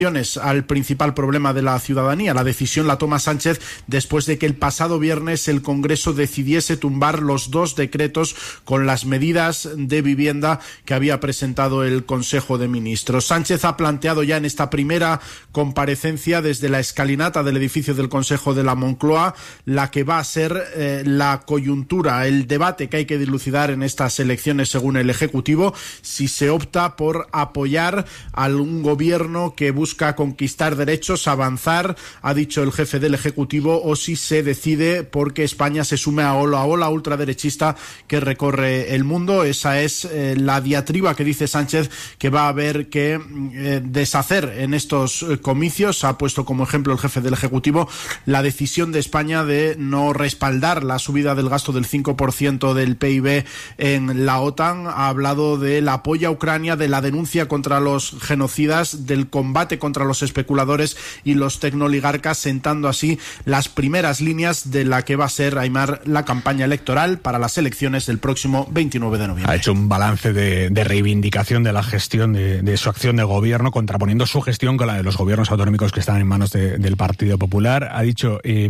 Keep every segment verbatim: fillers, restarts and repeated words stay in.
al principal problema de la ciudadanía. La decisión la toma Sánchez después de que el pasado viernes el Congreso decidiese tumbar los dos decretos con las medidas de vivienda que había presentado el Consejo de Ministros. Sánchez ha planteado ya en esta primera comparecencia desde la escalinata del edificio del Consejo de la Moncloa la que va a ser eh, la coyuntura, el debate que hay que dilucidar en estas elecciones según el Ejecutivo, si se opta por apoyar a un gobierno que busca busca conquistar derechos, avanzar, ha dicho el jefe del Ejecutivo, o si se decide porque España se sume a la ola ultraderechista que recorre el mundo. Esa es eh, la diatriba que dice Sánchez que va a haber que eh, deshacer en estos eh, comicios. Ha puesto como ejemplo el jefe del Ejecutivo la decisión de España de no respaldar la subida del gasto del cinco por ciento del P I B en la OTAN. Ha hablado del apoyo a Ucrania, de la denuncia contra los genocidas, del combate contra los especuladores y los tecnooligarcas, sentando así las primeras líneas de la que va a ser, Aimar, la campaña electoral para las elecciones del próximo veintinueve de noviembre. Ha hecho un balance de, de reivindicación de la gestión de, de su acción de gobierno, contraponiendo su gestión con la de los gobiernos autonómicos que están en manos de, del Partido Popular. Ha dicho, eh,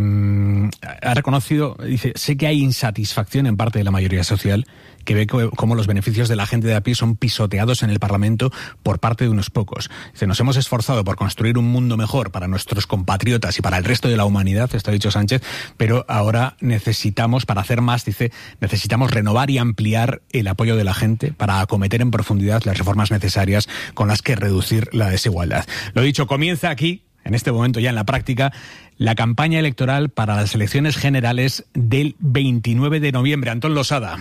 ha reconocido, dice, sé que hay insatisfacción en parte de la mayoría social, que ve cómo los beneficios de la gente de a pie son pisoteados en el Parlamento por parte de unos pocos. Dice, nos hemos esforzado por construir un mundo mejor para nuestros compatriotas y para el resto de la humanidad, esto ha dicho Sánchez, pero ahora necesitamos, para hacer más, dice, necesitamos renovar y ampliar el apoyo de la gente para acometer en profundidad las reformas necesarias con las que reducir la desigualdad. Lo dicho, comienza aquí, en este momento ya en la práctica, la campaña electoral para las elecciones generales del veintinueve de noviembre. Antón Losada.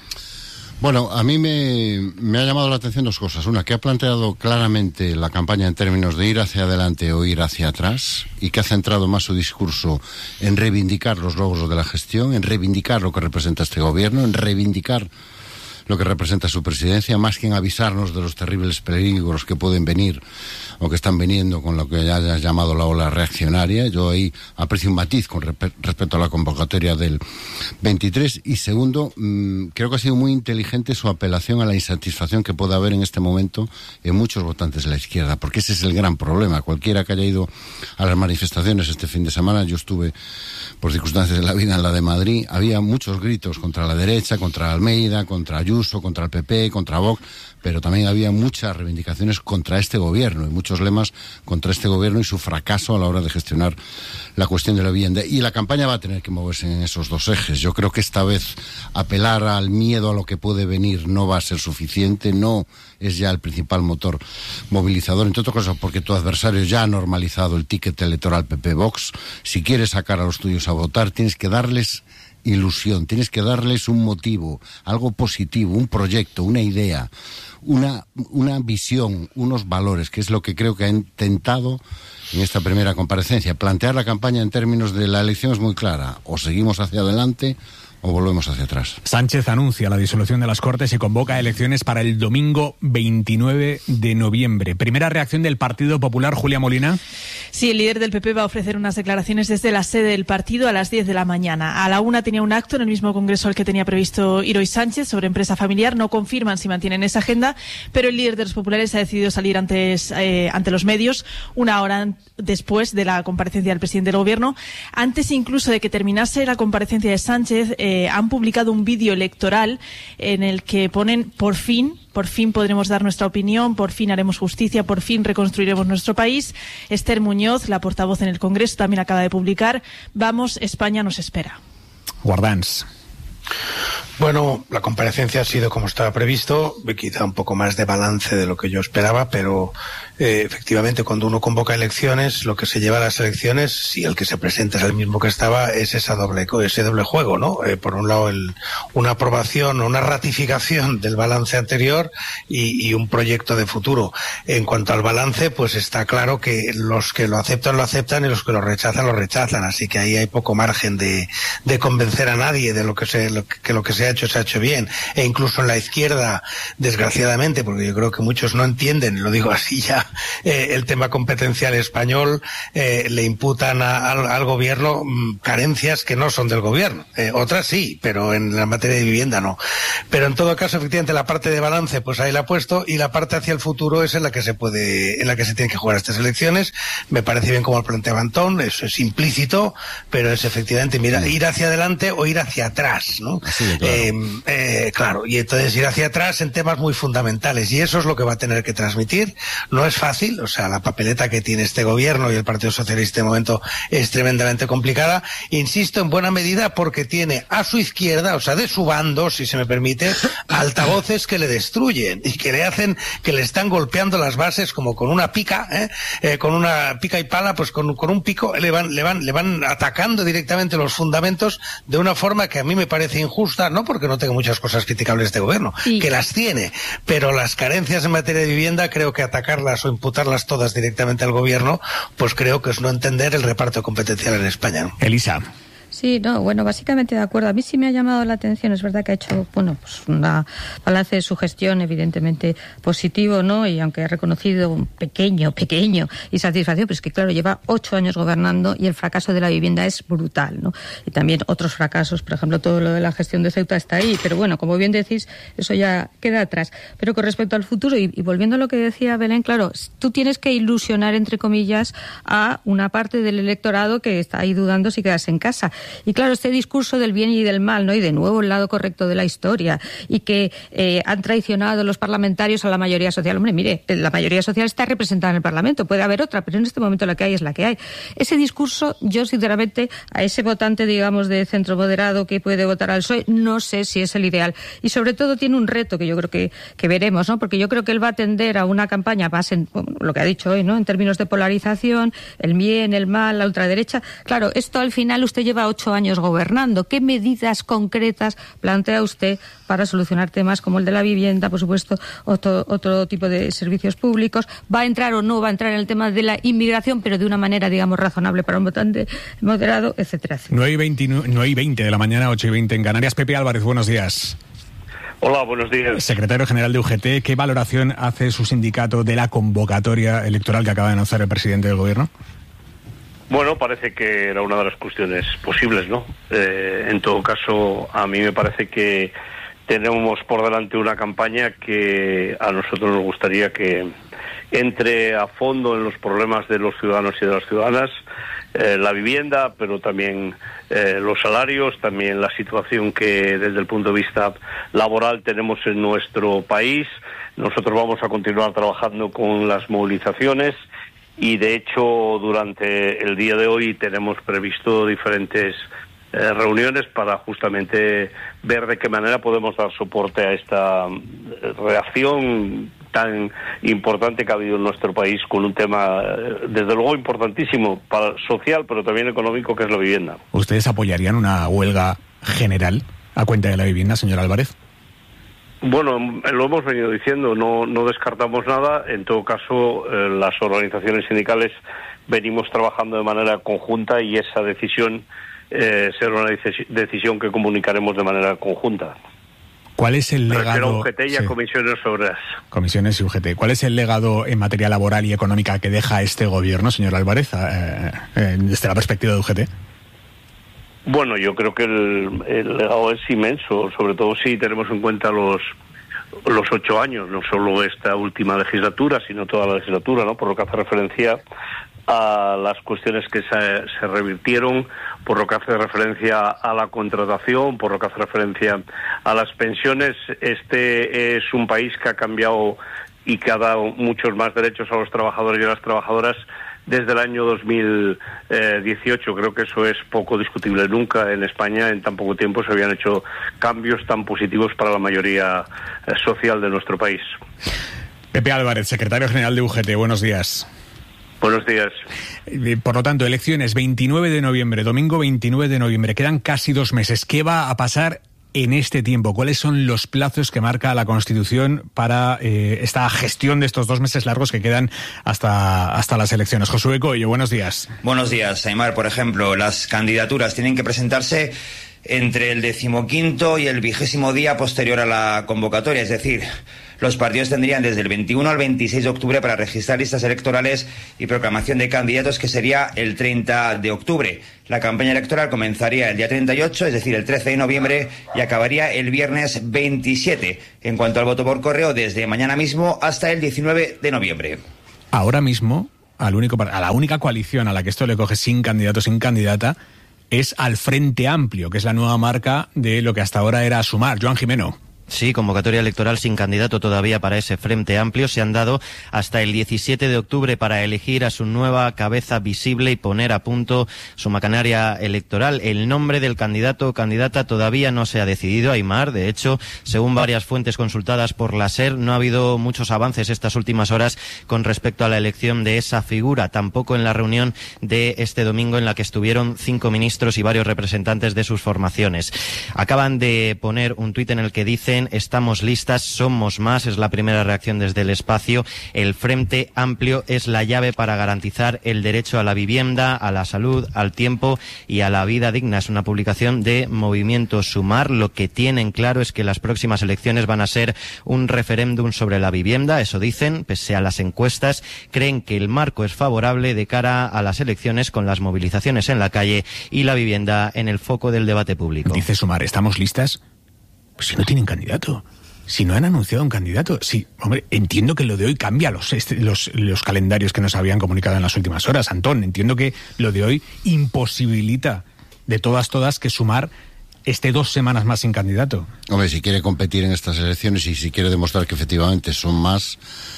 Bueno, a mí me, me ha llamado la atención dos cosas. Una, que ha planteado claramente la campaña en términos de ir hacia adelante o ir hacia atrás, y que ha centrado más su discurso en reivindicar los logros de la gestión, en reivindicar lo que representa este gobierno, en reivindicar lo que representa su presidencia, más que en avisarnos de los terribles peligros que pueden venir o que están viniendo con lo que ya has llamado la ola reaccionaria. Yo ahí aprecio un matiz con respe- respecto a la convocatoria del veintitrés. Y segundo, mmm, creo que ha sido muy inteligente su apelación a la insatisfacción que puede haber en este momento en muchos votantes de la izquierda, porque ese es el gran problema. Cualquiera que haya ido a las manifestaciones este fin de semana, yo estuve por circunstancias de la vida en la de Madrid, había muchos gritos contra la derecha, contra Almeida, contra Ayuso, contra el P P, contra Vox, pero también había muchas reivindicaciones contra este gobierno y muchos lemas contra este gobierno y su fracaso a la hora de gestionar la cuestión de la vivienda. Y la campaña va a tener que moverse en esos dos ejes. Yo creo que esta vez apelar al miedo a lo que puede venir no va a ser suficiente, no es ya el principal motor movilizador, entre otras cosas porque tu adversario ya ha normalizado el ticket electoral P P Vox. Si quieres sacar a los tuyos a votar, tienes que darles ilusión, tienes que darles un motivo, algo positivo, un proyecto, una idea, una, una visión, unos valores, que es lo que creo que ha intentado en esta primera comparecencia. Plantear la campaña en términos de la elección es muy clara: o seguimos hacia adelante o volvemos hacia atrás. Sánchez anuncia la disolución de las Cortes y convoca elecciones para el domingo veintinueve de noviembre. Primera reacción del Partido Popular, Julia Molina. Sí, el líder del P P va a ofrecer unas declaraciones desde la sede del partido a las diez de la mañana. A la una tenía un acto en el mismo congreso al que tenía previsto ir hoy Sánchez sobre empresa familiar. No confirman si mantienen esa agenda, pero el líder de los populares ha decidido salir antes eh, ante los medios, una hora después de la comparecencia del presidente del Gobierno. Antes incluso de que terminase la comparecencia de Sánchez, eh, han publicado un vídeo electoral en el que ponen por fin, por fin podremos dar nuestra opinión, por fin haremos justicia, por fin reconstruiremos nuestro país. Esther Muñoz, la portavoz en el Congreso, también acaba de publicar: vamos, España nos espera. Guardans. Bueno, la comparecencia ha sido como estaba previsto, quizá un poco más de balance de lo que yo esperaba, pero eh, efectivamente cuando uno convoca elecciones, lo que se lleva a las elecciones, si el que se presenta es el mismo que estaba, es esa doble, ese doble juego, ¿no? Eh, por un lado, el, una aprobación o una ratificación del balance anterior y, y un proyecto de futuro. En cuanto al balance, pues está claro que los que lo aceptan, lo aceptan, y los que lo rechazan, lo rechazan, así que ahí hay poco margen de, de convencer a nadie de lo que se, lo que, que lo que se ha hecho se ha hecho bien. E incluso en la izquierda, desgraciadamente, porque yo creo que muchos no entienden, lo digo así ya tema, eh, el tema competencial español, eh, le imputan a, al, al gobierno mmm, carencias que no son del gobierno. Eh, otras sí, pero en la materia de vivienda no. Pero en todo caso, efectivamente, la parte de balance, pues ahí la ha puesto, y la parte hacia el futuro es en la que se puede, en la que se tienen que jugar estas elecciones. Me parece bien como lo planteaba Antón, eso es implícito, pero es efectivamente, mira, ir hacia adelante o ir hacia atrás, ¿no? Sí, claro. Eh, eh, claro, y entonces ir hacia atrás en temas muy fundamentales, y eso es lo que va a tener que transmitir. No es fácil, o sea, la papeleta que tiene este gobierno y el Partido Socialista de momento es tremendamente complicada, insisto, en buena medida porque tiene a su izquierda, o sea, de su bando, si se me permite, altavoces que le destruyen y que le hacen, que le están golpeando las bases como con una pica, ¿eh? Eh, con una pica y pala, pues con, con un pico le van, le van, le van atacando directamente los fundamentos de una forma que a mí me parece injusta, no porque no tenga muchas cosas criticables este gobierno, sí, que las tiene, pero las carencias en materia de vivienda, creo que atacarlas o imputarlas todas directamente al gobierno, pues creo que es no entender el reparto competencial en España, ¿no? Elisa. Sí, no, bueno, básicamente de acuerdo. A mí sí me ha llamado la atención, es verdad que ha hecho, bueno, pues una balance de su gestión evidentemente positivo, ¿no? Y aunque ha reconocido un pequeño, pequeño insatisfacción, pero es que claro, lleva ocho años gobernando y el fracaso de la vivienda es brutal, ¿no? Y también otros fracasos, por ejemplo, todo lo de la gestión de Ceuta está ahí, pero bueno, como bien decís, eso ya queda atrás. Pero con respecto al futuro, y, y volviendo a lo que decía Belén, claro, tú tienes que ilusionar, entre comillas, a una parte del electorado que está ahí dudando si quedarse en casa. Y claro, este discurso del bien y del mal, ¿no? Y de nuevo el lado correcto de la historia, y que eh, han traicionado los parlamentarios a la mayoría social. Hombre, mire, la mayoría social está representada en el Parlamento, puede haber otra, pero en este momento la que hay es la que hay. Ese discurso, yo sinceramente, a ese votante, digamos, de centro moderado que puede votar al P S O E, no sé si es el ideal. Y sobre todo tiene un reto que yo creo que, que veremos, ¿no? Porque yo creo que él va a tender a una campaña más en, bueno, lo que ha dicho hoy, ¿no? En términos de polarización, el bien, el mal, la ultraderecha. Claro, esto al final usted lleva ocho años gobernando. ¿Qué medidas concretas plantea usted para solucionar temas como el de la vivienda, por supuesto, otro, otro tipo de servicios públicos? ¿Va a entrar o no va a entrar en el tema de la inmigración, pero de una manera, digamos, razonable para un votante moderado, etcétera, etcétera? nueve y veinte de la mañana, ocho y veinte en Canarias. Pepe Álvarez, buenos días. Hola, buenos días. Secretario General de U G T, ¿qué valoración hace su sindicato de la convocatoria electoral que acaba de anunciar el presidente del Gobierno? Bueno, parece que era una de las cuestiones posibles, ¿no? Eh, en todo caso, a mí me parece que tenemos por delante una campaña que a nosotros nos gustaría que entre a fondo en los problemas de los ciudadanos y de las ciudadanas, eh, la vivienda, pero también eh, los salarios, también la situación que desde el punto de vista laboral tenemos en nuestro país. Nosotros vamos a continuar trabajando con las movilizaciones. Y de hecho, durante el día de hoy tenemos previsto diferentes eh, reuniones para justamente ver de qué manera podemos dar soporte a esta reacción tan importante que ha habido en nuestro país con un tema, eh, desde luego, importantísimo para social, pero también económico, que es la vivienda. ¿Ustedes apoyarían una huelga general a cuenta de la vivienda, señor Álvarez? Bueno, lo hemos venido diciendo, no, no descartamos nada. En todo caso, eh, las organizaciones sindicales venimos trabajando de manera conjunta y esa decisión eh, será una dec- decisión que comunicaremos de manera conjunta. ¿Cuál es el legado? U G T y a sí. Comisiones Obreras. Comisiones y U G T. ¿Cuál es el legado en materia laboral y económica que deja este gobierno, señor Álvarez, eh, eh, desde la perspectiva de U G T? Bueno, yo creo que el, el legado es inmenso, sobre todo si tenemos en cuenta los los ocho años, no solo esta última legislatura, sino toda la legislatura, ¿no? Por lo que hace referencia a las cuestiones que se, se revirtieron, por lo que hace referencia a la contratación, por lo que hace referencia a las pensiones. Este es un país que ha cambiado y que ha dado muchos más derechos a los trabajadores y a las trabajadoras desde el año dos mil dieciocho. Creo que eso es poco discutible. Nunca en España en tan poco tiempo se habían hecho cambios tan positivos para la mayoría social de nuestro país. Pepe Álvarez, secretario general de U G T, buenos días. Buenos días. Por lo tanto, elecciones veintinueve de noviembre, domingo veintinueve de noviembre, quedan casi dos meses. ¿Qué va a pasar en este tiempo? ¿Cuáles son los plazos que marca la Constitución para eh, esta gestión de estos dos meses largos que quedan hasta, hasta las elecciones? Josué Coello, buenos días. Buenos días, Aimar. Por ejemplo, las candidaturas tienen que presentarse entre el decimoquinto y el vigésimo día posterior a la convocatoria, es decir, Los partidos tendrían desde el veintiuno al veintiséis de octubre para registrar listas electorales y proclamación de candidatos, que sería el treinta de octubre. La campaña electoral comenzaría el día treinta y ocho, es decir, el trece de noviembre, y acabaría el viernes veintisiete. En cuanto al voto por correo, desde mañana mismo hasta el diecinueve de noviembre. Ahora mismo, al único, a la única coalición a la que esto le coge sin candidato, sin candidata, es al Frente Amplio, que es la nueva marca de lo que hasta ahora era Sumar. Joan Jimeno. Sí, convocatoria electoral sin candidato todavía para ese Frente Amplio. Se han dado hasta el diecisiete de octubre para elegir a su nueva cabeza visible y poner a punto su maquinaria electoral. El nombre del candidato o candidata todavía no se ha decidido, Aimar. De hecho, según varias fuentes consultadas por la SER, no ha habido muchos avances estas últimas horas con respecto a la elección de esa figura. Tampoco en la reunión de este domingo, en la que estuvieron cinco ministros y varios representantes de sus formaciones. Acaban de poner un tuit en el que dicen: estamos listas, somos más, es la primera reacción desde el espacio. El Frente Amplio es la llave para garantizar el derecho a la vivienda, a la salud, al tiempo y a la vida digna. Es una publicación de Movimiento Sumar. Lo que tienen claro es que las próximas elecciones van a ser un referéndum sobre la vivienda, eso dicen, pese a las encuestas. Creen que el marco es favorable de cara a las elecciones, con las movilizaciones en la calle y la vivienda en el foco del debate público. Dice Sumar, ¿estamos listas? Pues si no tienen candidato, si no han anunciado un candidato. Sí, hombre, entiendo que lo de hoy cambia los, este, los, los calendarios que nos habían comunicado en las últimas horas, Antón. Entiendo que lo de hoy imposibilita de todas, todas que Sumar esté dos semanas más sin candidato. Hombre, si quiere competir en estas elecciones y si quiere demostrar que efectivamente son más,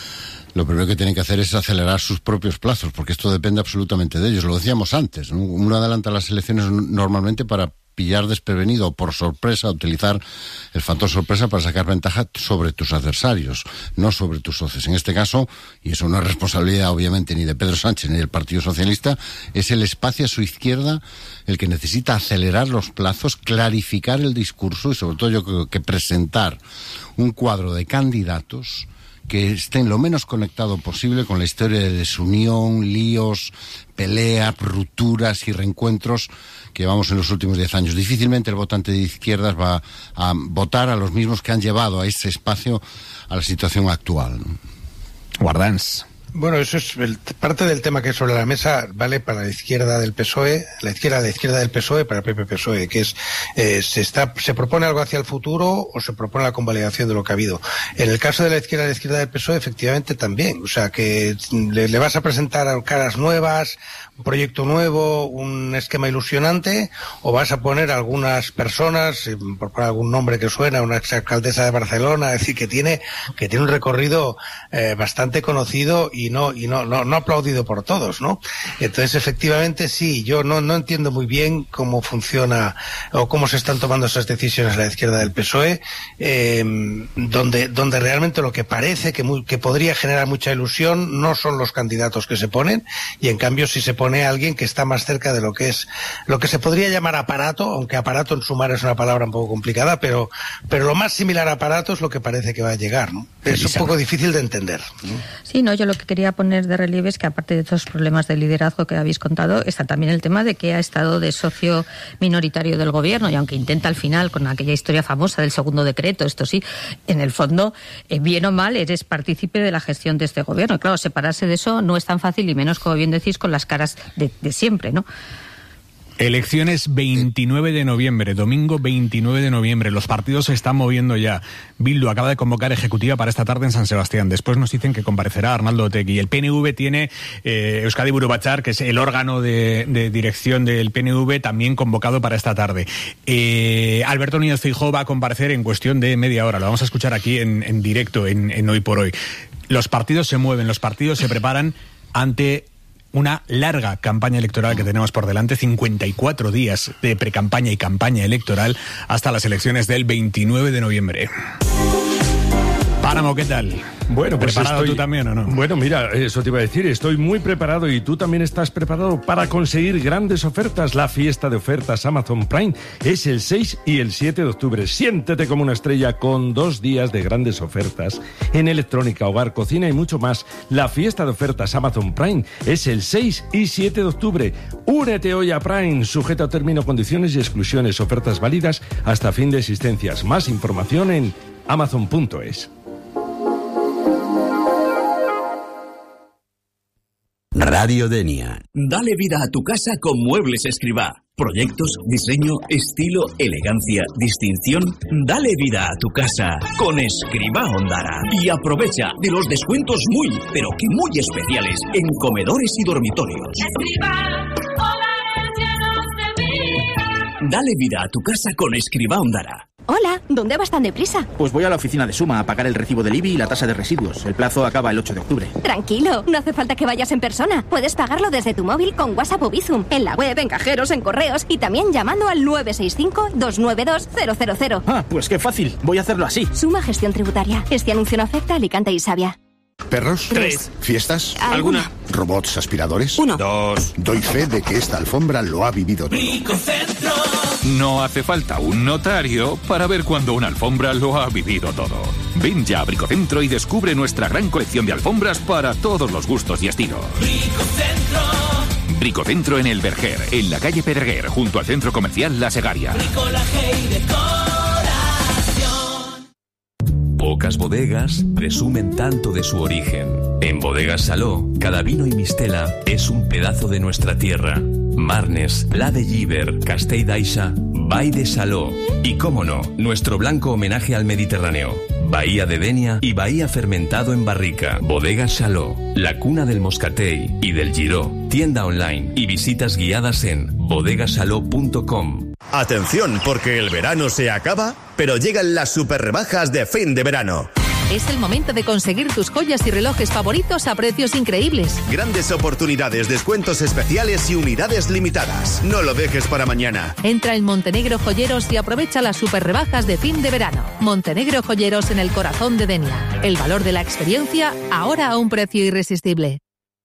lo primero que tienen que hacer es acelerar sus propios plazos, porque esto depende absolutamente de ellos. Lo decíamos antes, ¿no? Uno adelanta las elecciones normalmente para pillar desprevenido o por sorpresa, utilizar el factor sorpresa para sacar ventaja sobre tus adversarios, no sobre tus socios. En este caso, y eso no es responsabilidad obviamente ni de Pedro Sánchez ni del Partido Socialista, es el espacio a su izquierda el que necesita acelerar los plazos, clarificar el discurso y sobre todo yo creo que presentar un cuadro de candidatos que estén lo menos conectado posible con la historia de desunión, líos, peleas, rupturas y reencuentros que llevamos en los últimos diez años. Difícilmente el votante de izquierdas va a votar a los mismos que han llevado a ese espacio a la situación actual. Guardans. Bueno, eso es el, parte del tema que es sobre la mesa, vale para la izquierda del P S O E, la izquierda la izquierda del P S O E, para el propio P S O E, que es eh, se está se propone algo hacia el futuro o se propone la convalidación de lo que ha habido. En el caso de la izquierda la izquierda del P S O E, efectivamente también, o sea que le, le vas a presentar caras nuevas, un proyecto nuevo, un esquema ilusionante, o vas a poner algunas personas, por poner algún nombre que suena, una exalcaldesa de Barcelona, es decir, que tiene que tiene un recorrido eh, bastante conocido y no y no, no no aplaudido por todos, ¿no? Entonces, efectivamente, sí, yo no no entiendo muy bien cómo funciona o cómo se están tomando esas decisiones a la izquierda del P S O E, eh, donde donde realmente lo que parece que muy, que podría generar mucha ilusión no son los candidatos que se ponen, y en cambio si se pone a alguien que está más cerca de lo que es lo que se podría llamar aparato, aunque aparato en Sumar es una palabra un poco complicada, pero pero lo más similar a aparato es lo que parece que va a llegar, ¿no? Es un poco difícil de entender, ¿no? Sí, no, yo lo que quería poner de relieve es que aparte de estos problemas de liderazgo que habéis contado, está también el tema de que ha estado de socio minoritario del gobierno, y aunque intenta al final con aquella historia famosa del segundo decreto, esto sí, en el fondo, eh, bien o mal, eres partícipe de la gestión de este gobierno. Y claro, separarse de eso no es tan fácil, y menos, como bien decís, con las caras de, de siempre, ¿no? Elecciones veintinueve de noviembre, domingo veintinueve de noviembre. Los partidos se están moviendo ya. Bildu acaba de convocar ejecutiva para esta tarde en San Sebastián. Después nos dicen que comparecerá Arnaldo Otegi. El P N V tiene eh, Euskadi Buru Batzar, que es el órgano de, de dirección del P N V, también convocado para esta tarde. Eh, Alberto Núñez Feijóo va a comparecer en cuestión de media hora. Lo vamos a escuchar aquí en, en directo, en, en Hoy por Hoy. Los partidos se mueven, los partidos se preparan ante una larga campaña electoral que tenemos por delante, cincuenta y cuatro días de precampaña y campaña electoral hasta las elecciones del veintinueve de noviembre. Páramo, ¿qué tal? Bueno, pues ¿Preparado estoy... tú también o no? Bueno, mira, eso te iba a decir, estoy muy preparado y tú también estás preparado para conseguir grandes ofertas. La fiesta de ofertas Amazon Prime es el seis y el siete de octubre. Siéntete como una estrella con dos días de grandes ofertas en electrónica, hogar, cocina y mucho más. La fiesta de ofertas Amazon Prime es el seis y siete de octubre. Únete hoy a Prime, sujeto a término, condiciones y exclusiones. Ofertas válidas hasta fin de existencias. Más información en amazon punto es. Radio Denia. Dale vida a tu casa con Muebles Escribá. Proyectos, diseño, estilo, elegancia, distinción. Dale vida a tu casa con Escribá Ondara. Y aprovecha de los descuentos muy, pero que muy especiales en comedores y dormitorios. Escribá, hogares llenos de vida. Dale vida a tu casa con Escribá Ondara. Hola, ¿dónde vas tan deprisa? Pues voy a la oficina de Suma a pagar el recibo del I B I y la tasa de residuos. El plazo acaba el ocho de octubre. Tranquilo, no hace falta que vayas en persona. Puedes pagarlo desde tu móvil con WhatsApp o Bizum, en la web, en cajeros, en correos y también llamando al nueve seis cinco, dos nueve dos, cero cero cero. Ah, pues qué fácil. Voy a hacerlo así. Suma Gestión Tributaria. Este anuncio no afecta a Alicante y Savia. ¿Perros? Tres. ¿Fiestas? ¿Alguna? ¿Robots aspiradores? Uno. Dos. Doy fe de que esta alfombra lo ha vivido todo. Bricocentro. No hace falta un notario para ver cuando una alfombra lo ha vivido todo. Ven ya a Bricocentro y descubre nuestra gran colección de alfombras para todos los gustos y estilos. Bricocentro. Bricocentro en El Verger, en la calle Pedreguer, junto al centro comercial La Segaria. Bricolaje y decoración. Pocas bodegas presumen tanto de su origen. En Bodegas Saló, cada vino y mistela es un pedazo de nuestra tierra. Marnes, Pla de Llíber, Castell d'Aixa, Vall de Saló y, cómo no, nuestro blanco homenaje al Mediterráneo. Bahía de Denia y Bahía fermentado en barrica. Bodegas Saló, la cuna del moscatell y del giró. Tienda online y visitas guiadas en bodegasaló punto com. Atención, porque el verano se acaba, pero llegan las super rebajas de fin de verano. Es el momento de conseguir tus joyas y relojes favoritos a precios increíbles. Grandes oportunidades, descuentos especiales y unidades limitadas. No lo dejes para mañana. Entra en Montenegro Joyeros y aprovecha las super rebajas de fin de verano. Montenegro Joyeros en el corazón de Denia. El valor de la experiencia ahora a un precio irresistible.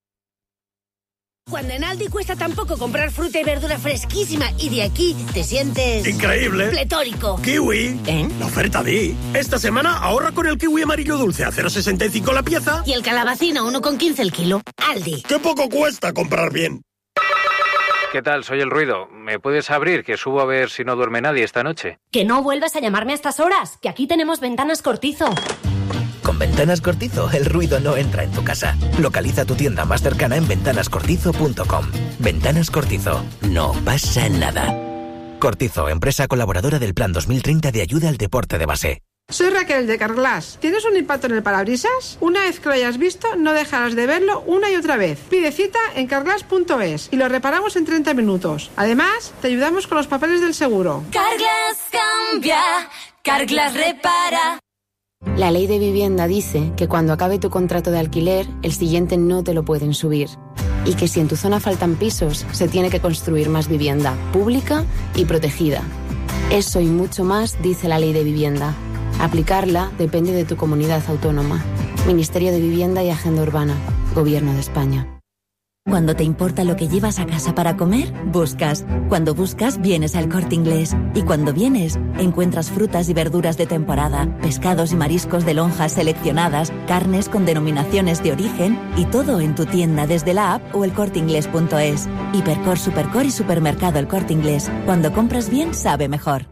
Cuando en Aldi cuesta tan poco comprar fruta y verdura fresquísima y de aquí te sientes... ¡increíble! ¡Pletórico! ¡Kiwi! ¿Eh? La oferta Di. Esta semana ahorra con el kiwi amarillo dulce a cero coma sesenta y cinco la pieza. Y el calabacín a uno coma quince el kilo. Aldi. ¡Qué poco cuesta comprar bien! ¿Qué tal? Soy El Ruido. ¿Me puedes abrir, que subo a ver si no duerme nadie esta noche? Que no vuelvas a llamarme a estas horas, que aquí tenemos Ventanas Cortizo. Con Ventanas Cortizo, el ruido no entra en tu casa. Localiza tu tienda más cercana en ventanas cortizo punto com. Ventanas Cortizo. No pasa nada. Cortizo, empresa colaboradora del Plan dos mil treinta de ayuda al deporte de base. Soy Raquel de Carglass. ¿Tienes un impacto en el parabrisas? Una vez que lo hayas visto, no dejarás de verlo una y otra vez. Pide cita en carglass punto es y lo reparamos en treinta minutos. Además, te ayudamos con los papeles del seguro. Carglass cambia, Carglass repara. La ley de vivienda dice que cuando acabe tu contrato de alquiler, el siguiente no te lo pueden subir. Y que si en tu zona faltan pisos, se tiene que construir más vivienda, pública y protegida. Eso y mucho más dice la ley de vivienda. Aplicarla depende de tu comunidad autónoma. Ministerio de Vivienda y Agenda Urbana. Gobierno de España. Cuando te importa lo que llevas a casa para comer, buscas. Cuando buscas, vienes al Corte Inglés. Y cuando vienes, encuentras frutas y verduras de temporada, pescados y mariscos de lonjas seleccionadas, carnes con denominaciones de origen y todo en tu tienda desde la app o el corte inglés punto es. Hipercor, Supercor y Supermercado El Corte Inglés. Cuando compras bien, sabe mejor.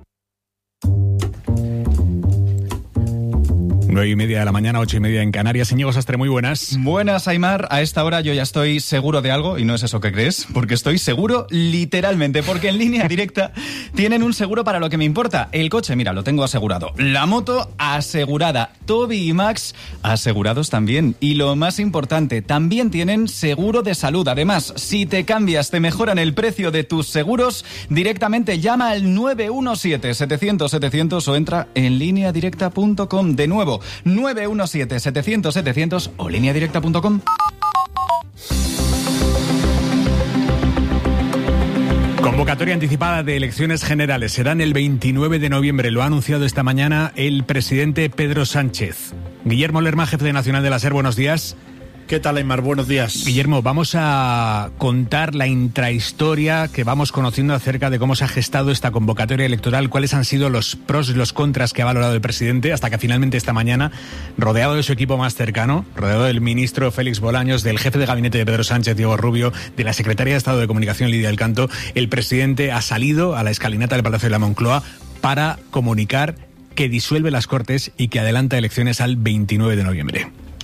Nueve y media de la mañana, ocho y media en Canarias. Íñigo Sastre, muy buenas. Buenas, Aimar. A esta hora yo ya estoy seguro de algo, y no es eso que crees, porque estoy seguro literalmente, porque en Línea Directa tienen un seguro para lo que me importa. El coche, mira, lo tengo asegurado. La moto, asegurada. Toby y Max, asegurados también. Y lo más importante, también tienen seguro de salud. Además, si te cambias, te mejoran el precio de tus seguros. Directamente llama al nueve uno siete, setecientos, setecientos o entra en línea directa punto com. De nuevo, nueve uno siete, setecientos, setecientos o línea directa punto com. Convocatoria anticipada de elecciones generales. Serán el veintinueve de noviembre. Lo ha anunciado esta mañana el presidente Pedro Sánchez. Guillermo Lerma, jefe de Nacional de la SER, buenos días. ¿Qué tal, Aimar? Buenos días. Guillermo, vamos a contar la intrahistoria que vamos conociendo acerca de cómo se ha gestado esta convocatoria electoral, cuáles han sido los pros y los contras que ha valorado el presidente, hasta que finalmente esta mañana, rodeado de su equipo más cercano, rodeado del ministro Félix Bolaños, del jefe de gabinete de Pedro Sánchez, Diego Rubio, de la secretaria de Estado de Comunicación, Lidia del Canto, el presidente ha salido a la escalinata del Palacio de la Moncloa para comunicar que disuelve las Cortes y que adelanta elecciones al veintinueve de noviembre.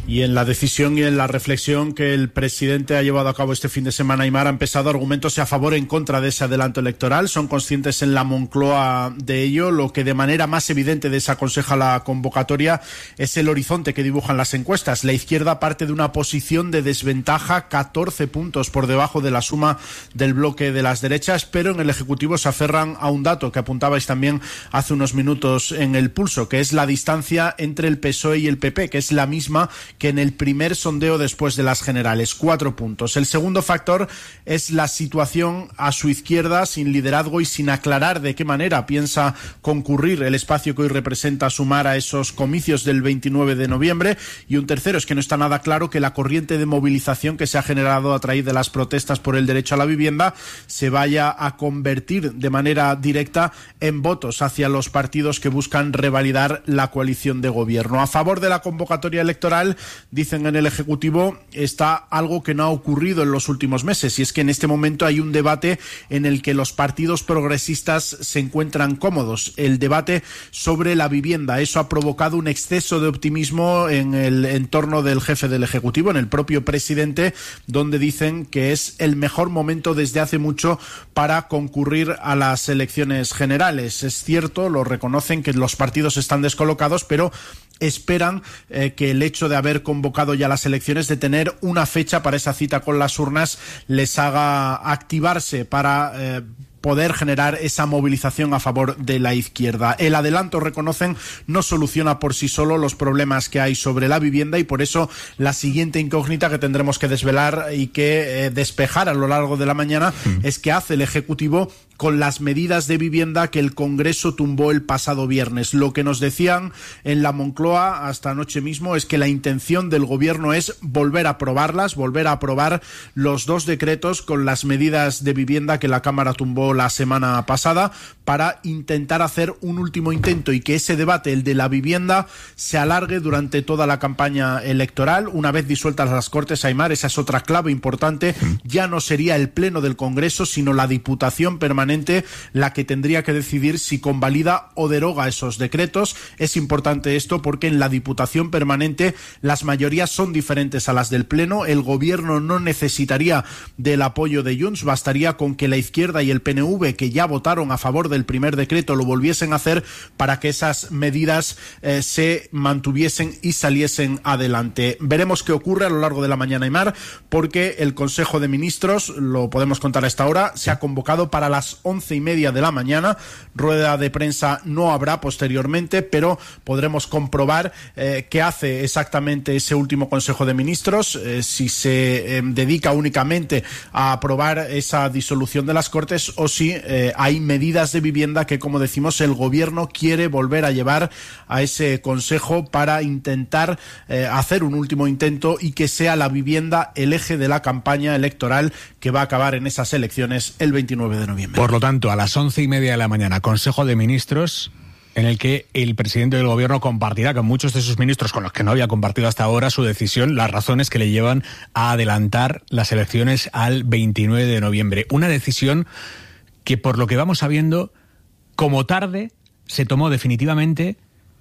Y en la decisión y en la reflexión que el presidente ha llevado a cabo este fin de semana, Aimar, han pesado argumentos a favor o en contra de ese adelanto electoral. Son conscientes en la Moncloa de ello. Lo que de manera más evidente desaconseja la convocatoria es el horizonte que dibujan las encuestas. La izquierda parte de una posición de desventaja, catorce puntos por debajo de la suma del bloque de las derechas, pero en el Ejecutivo se aferran a un dato que apuntabais también hace unos minutos en El Pulso, que es la distancia entre el P S O E y el P P, que es la misma que en el primer sondeo después de las generales, cuatro puntos. El segundo factor es la situación a su izquierda, sin liderazgo y sin aclarar de qué manera piensa concurrir el espacio que hoy representa Sumar a esos comicios del veintinueve de noviembre. Y un tercero es que no está nada claro que la corriente de movilización que se ha generado a raíz de las protestas por el derecho a la vivienda se vaya a convertir de manera directa en votos hacia los partidos que buscan revalidar la coalición de gobierno. A favor de la convocatoria electoral, dicen en el Ejecutivo, está algo que no ha ocurrido en los últimos meses, y es que en este momento hay un debate en el que los partidos progresistas se encuentran cómodos, el debate sobre la vivienda. Eso ha provocado un exceso de optimismo en el entorno del jefe del Ejecutivo, en el propio presidente, donde dicen que es el mejor momento desde hace mucho para concurrir a las elecciones generales. Es cierto, lo reconocen, que los partidos están descolocados, pero esperan eh, que el hecho de haber convocado ya las elecciones, de tener una fecha para esa cita con las urnas, les haga activarse para eh, poder generar esa movilización a favor de la izquierda. El adelanto, reconocen, no soluciona por sí solo los problemas que hay sobre la vivienda, y por eso la siguiente incógnita que tendremos que desvelar y que eh, despejar a lo largo de la mañana mm. es qué hace el Ejecutivo con las medidas de vivienda que el Congreso tumbó el pasado viernes. Lo que nos decían en la Moncloa hasta anoche mismo es que la intención del Gobierno es volver a aprobarlas, volver a aprobar los dos decretos con las medidas de vivienda que la Cámara tumbó la semana pasada, para intentar hacer un último intento y que ese debate, el de la vivienda, se alargue durante toda la campaña electoral. Una vez disueltas las Cortes, Aimar, esa es otra clave importante, ya no sería el Pleno del Congreso, sino la Diputación Permanente la que tendría que decidir si convalida o deroga esos decretos. Es importante esto porque en la Diputación Permanente las mayorías son diferentes a las del Pleno. El Gobierno no necesitaría del apoyo de Junts, bastaría con que la izquierda y el P N V, que ya votaron a favor del primer decreto, lo volviesen a hacer para que esas medidas eh, se mantuviesen y saliesen adelante. Veremos qué ocurre a lo largo de la mañana, Aimar, porque el Consejo de Ministros, lo podemos contar a esta hora, se ha convocado para las once y media de la mañana. Rueda de prensa no habrá posteriormente, pero podremos comprobar eh, qué hace exactamente ese último Consejo de Ministros, eh, si se eh, dedica únicamente a aprobar esa disolución de las Cortes o si eh, hay medidas de vivienda que, como decimos, el Gobierno quiere volver a llevar a ese Consejo para intentar eh, hacer un último intento y que sea la vivienda el eje de la campaña electoral que va a acabar en esas elecciones el veintinueve de noviembre. Por lo tanto, a las once y media de la mañana, Consejo de Ministros, en el que el presidente del Gobierno compartirá con muchos de sus ministros, con los que no había compartido hasta ahora, su decisión, las razones que le llevan a adelantar las elecciones al veintinueve de noviembre. Una decisión que, por lo que vamos sabiendo, como tarde, se tomó definitivamente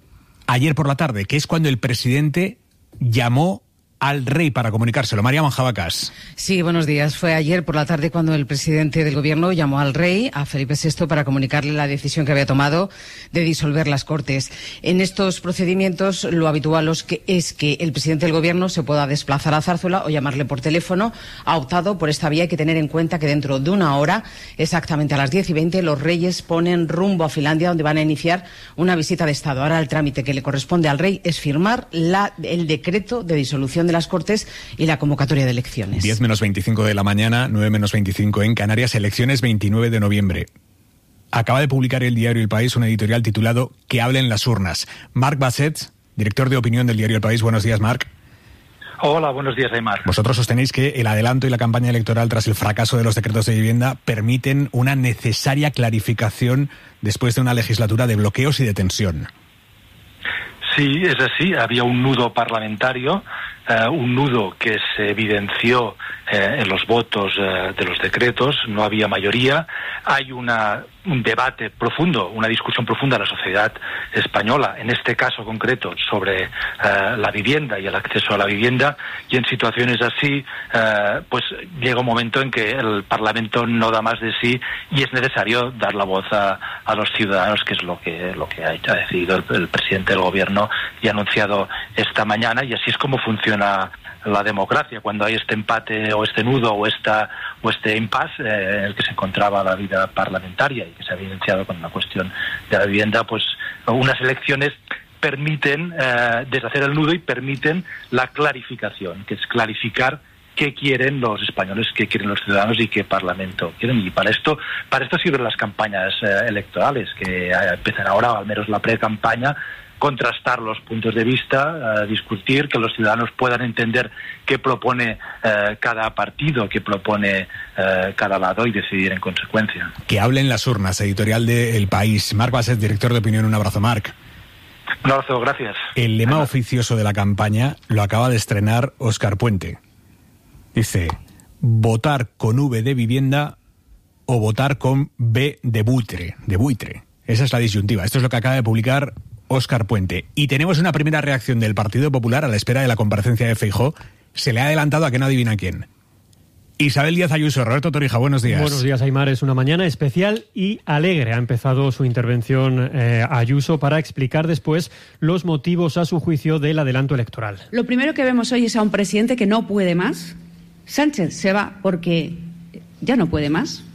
ayer por la tarde, que es cuando el presidente llamó al rey para comunicárselo. María Manjabacas. Sí, buenos días. Fue ayer por la tarde cuando el presidente del Gobierno llamó al rey, a Felipe sexto, para comunicarle la decisión que había tomado de disolver las Cortes. En estos procedimientos lo habitual es que el presidente del Gobierno se pueda desplazar a Zarzuela o llamarle por teléfono. Ha optado por esta vía. Hay que tener en cuenta que dentro de una hora, exactamente a las diez y veinte, los reyes ponen rumbo a Finlandia, donde van a iniciar una visita de Estado. Ahora el trámite que le corresponde al rey es firmar la, el decreto de disolución de las Cortes y la convocatoria de elecciones. diez menos veinticinco de la mañana, nueve menos veinticinco en Canarias, elecciones veintinueve de noviembre. Acaba de publicar el diario El País un editorial titulado Que hablen las urnas. Marc Basset, director de opinión del diario El País. Buenos días, Marc. Hola, buenos días, Aimar. Vosotros sostenéis que el adelanto y la campaña electoral tras el fracaso de los decretos de vivienda permiten una necesaria clarificación después de una legislatura de bloqueos y de tensión. Sí, es así. Había un nudo parlamentario uh, un nudo que se evidenció eh, en los votos eh, de los decretos. No había mayoría. Hay una, un debate profundo, una discusión profunda en la sociedad española, en este caso concreto, sobre eh, la vivienda y el acceso a la vivienda, y en situaciones así, eh, pues llega un momento en que el Parlamento no da más de sí y es necesario dar la voz a, a los ciudadanos, que es lo que, lo que ha, ha decidido el, el presidente del Gobierno y ha anunciado esta mañana, y así es como funciona la democracia. Cuando hay este empate o este nudo o esta o este impasse eh, en el que se encontraba la vida parlamentaria y que se ha evidenciado con la cuestión de la vivienda, pues unas elecciones permiten eh, deshacer el nudo y permiten la clarificación, que es clarificar qué quieren los españoles, qué quieren los ciudadanos y qué parlamento quieren. Y para esto para esto sirven las campañas eh, electorales, que eh, empiezan ahora, o al menos la pre-campaña, contrastar los puntos de vista, uh, discutir, que los ciudadanos puedan entender qué propone uh, cada partido, qué propone uh, cada lado y decidir en consecuencia. Que hablen las urnas, editorial de El País. Marc Baset, director de opinión. Un abrazo, Marc. Un abrazo, gracias. El lema Además. oficioso de la campaña lo acaba de estrenar Óscar Puente. Dice, votar con V de vivienda o votar con B de buitre. De buitre. Esa es la disyuntiva. Esto es lo que acaba de publicar Óscar Puente. Y tenemos una primera reacción del Partido Popular a la espera de la comparecencia de Feijóo. Se le ha adelantado a que no adivina quién. Isabel Díaz Ayuso. Roberto Torija, buenos días. Buenos días, Aimar. Es una mañana especial y alegre. Ha empezado su intervención eh, Ayuso para explicar después los motivos, a su juicio, del adelanto electoral. Lo primero que vemos hoy es a un presidente que no puede más. Sánchez se va porque ya no puede más.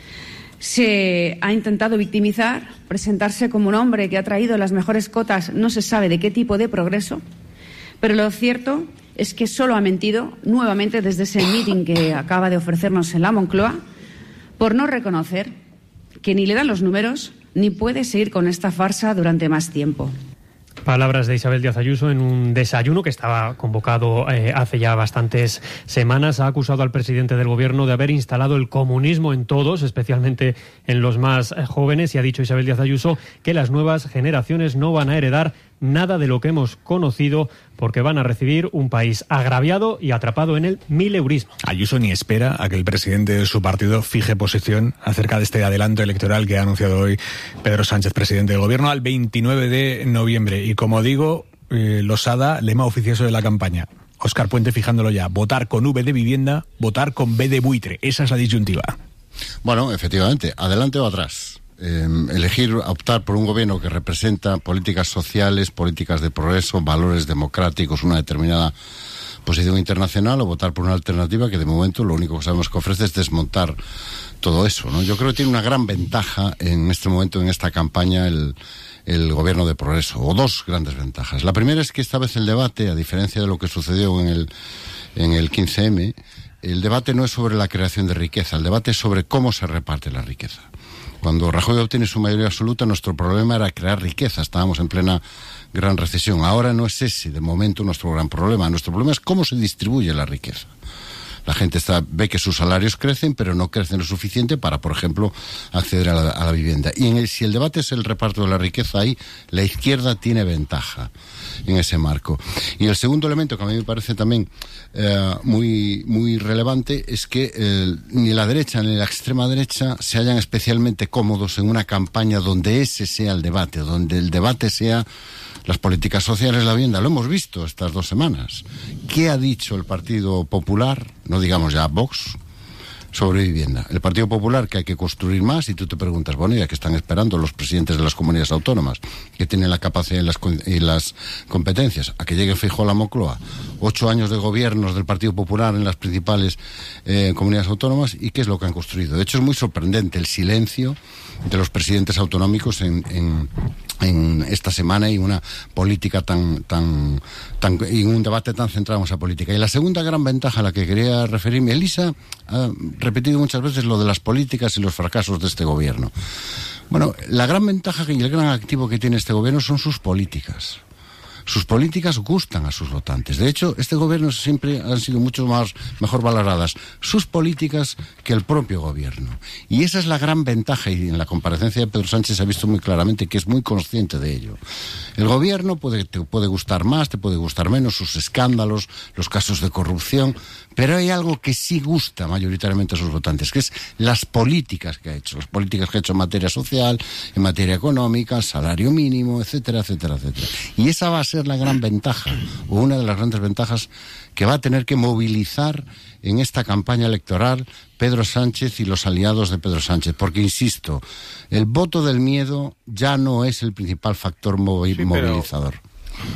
Se ha intentado victimizar, presentarse como un hombre que ha traído las mejores cotas, no se sabe de qué tipo de progreso, pero lo cierto es que solo ha mentido nuevamente desde ese meeting que acaba de ofrecernos en la Moncloa, por no reconocer que ni le dan los números ni puede seguir con esta farsa durante más tiempo. Palabras de Isabel Díaz Ayuso en un desayuno que estaba convocado eh, hace ya bastantes semanas. Ha acusado al presidente del Gobierno de haber instalado el comunismo en todos, especialmente en los más eh, jóvenes, y ha dicho Isabel Díaz Ayuso que las nuevas generaciones no van a heredar nada de lo que hemos conocido, porque van a recibir un país agraviado y atrapado en el mileurismo. Ayuso ni espera a que el presidente de su partido fije posición acerca de este adelanto electoral que ha anunciado hoy Pedro Sánchez, presidente del Gobierno, al veintinueve de noviembre. Y como digo, eh, Losada, lema oficioso de la campaña. Óscar Puente fijándolo ya. Votar con V de vivienda, votar con B de buitre. Esa es la disyuntiva. Bueno, efectivamente, adelante o atrás. Eh, elegir, optar por un gobierno que representa políticas sociales, políticas de progreso, valores democráticos, una determinada posición internacional, o votar por una alternativa que de momento lo único que sabemos que ofrece es desmontar todo eso, ¿no? Yo creo que tiene una gran ventaja en este momento, en esta campaña, el, el gobierno de progreso, o dos grandes ventajas. La primera es que esta vez el debate, a diferencia de lo que sucedió en el, en el quince eme, el debate no es sobre la creación de riqueza, el debate es sobre cómo se reparte la riqueza. Cuando Rajoy obtiene su mayoría absoluta, nuestro problema era crear riqueza. Estábamos en plena gran recesión. Ahora no es ese, de momento, nuestro gran problema. Nuestro problema es cómo se distribuye la riqueza. La gente está, ve que sus salarios crecen, pero no crecen lo suficiente para, por ejemplo, acceder a la, a la vivienda. Y en el, si el debate es el reparto de la riqueza, ahí la izquierda tiene ventaja en ese marco. Y el segundo elemento, que a mí me parece también eh, muy, muy relevante, es que eh, ni la derecha ni la extrema derecha se hallan especialmente cómodos en una campaña donde ese sea el debate, donde el debate sea las políticas sociales, la vivienda. Lo hemos visto estas dos semanas. ¿Qué ha dicho el Partido Popular, no digamos ya Vox, sobre vivienda? El Partido Popular, que hay que construir más, y tú te preguntas, bueno, ¿y a qué están esperando los presidentes de las comunidades autónomas, que tienen la capacidad y las, y las competencias? A que llegue Feijóo a la Moncloa. Ocho años de gobiernos del Partido Popular en las principales eh, comunidades autónomas, ¿y qué es lo que han construido? De hecho, es muy sorprendente el silencio de los presidentes autonómicos en, en, en esta semana, y una política tan, tan, tan, y un debate tan centrado en esa política. Y la segunda gran ventaja a la que quería referirme, Elisa ha repetido muchas veces lo de las políticas y los fracasos de este gobierno. Bueno, la gran ventaja y el gran activo que tiene este gobierno son sus políticas. sus políticas gustan a sus votantes. De hecho, este gobierno siempre han sido mucho más mejor valoradas sus políticas que el propio gobierno. Y esa es la gran ventaja, y en la comparecencia de Pedro Sánchez se ha visto muy claramente que es muy consciente de ello. El gobierno puede, te puede gustar más, te puede gustar menos, sus escándalos, los casos de corrupción, pero hay algo que sí gusta mayoritariamente a sus votantes, que es las políticas que ha hecho, las políticas que ha hecho en materia social, en materia económica, salario mínimo, etcétera, etcétera, etcétera. Y esa va a ser la gran ventaja, o una de las grandes ventajas que va a tener que movilizar en esta campaña electoral Pedro Sánchez y los aliados de Pedro Sánchez, porque, insisto, el voto del miedo ya no es el principal factor movi- sí, movilizador. Pero...